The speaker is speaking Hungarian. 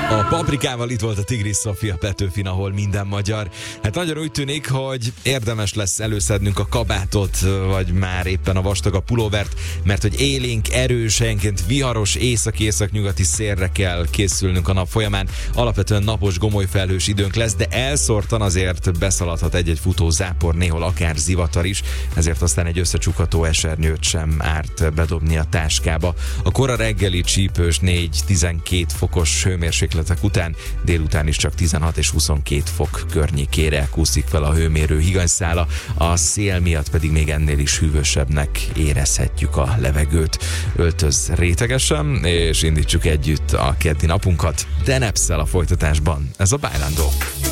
A Paprikával itt volt a Tigris Zsófia Petőfin, ahol minden magyar. Hát nagyon úgy tűnik, hogy érdemes lesz előszednünk a kabátot, vagy már éppen a vastagabb pulóvert, mert hogy élénk, erős, helyenként viharos, északi-északnyugati szélre kell készülnünk a nap folyamán. Alapvetően napos, gomoly felhős időnk lesz, de elszórtan azért beszaladhat egy-egy futó zápor, néhol akár zivatar is, ezért aztán egy összecsukható esernyőt sem árt bedobni a táskába. A kora reggeli csípős 4-12 fokos hőmérsékletek után délután is csak 16 és 22 fok környékére kúszik fel a hőmérő higanyszála, a szél miatt pedig még ennél is hűvösebbnek érezhetjük a levegőt. Öltöz rétegesen, és indítsuk együtt a keddi napunkat. De Nepszel a folytatásban. Ez a Bájlandó.